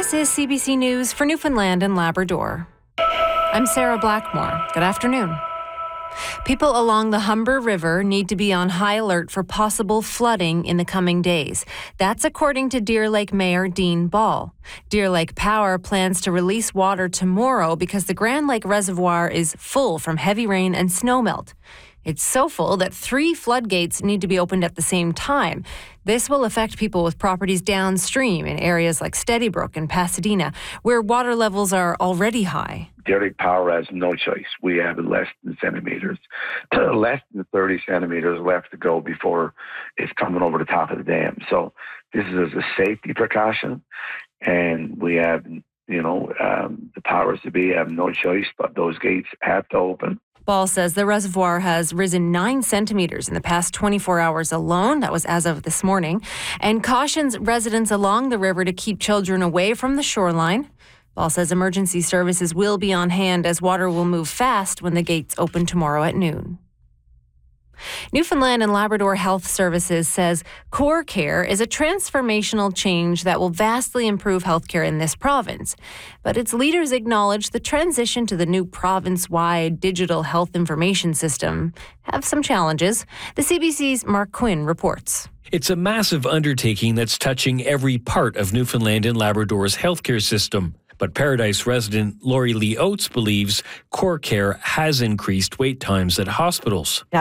This is CBC News for Newfoundland and Labrador. I'm Sarah Blackmore. Good afternoon. People along the Humber River need to be on high alert for possible flooding in the coming days. That's according to Deer Lake Mayor Dean Ball. Deer Lake Power plans to release water tomorrow because the Grand Lake Reservoir is full from heavy rain and snowmelt. It's so full that 3 floodgates need to be opened at the same time. This will affect people with properties downstream in areas like Steadybrook and Pasadena, where water levels are already high. Deer Lake Power has no choice. We have less than 30 centimeters left to go before it's coming over the top of the dam. So this is a safety precaution, and we have, the powers to be have no choice, but those gates have to open. Ball says the reservoir has risen 9 centimeters in the past 24 hours alone. That was as of this morning. And cautions residents along the river to keep children away from the shoreline. Ball says emergency services will be on hand as water will move fast when the gates open tomorrow at noon. Newfoundland and Labrador Health Services says Core Care is a transformational change that will vastly improve healthcare in this province. But its leaders acknowledge the transition to the new province-wide digital health information system have some challenges. The CBC's Mark Quinn reports. It's a massive undertaking that's touching every part of Newfoundland and Labrador's healthcare system. But Paradise resident Lori Lee Oates believes Core Care has increased wait times at hospitals.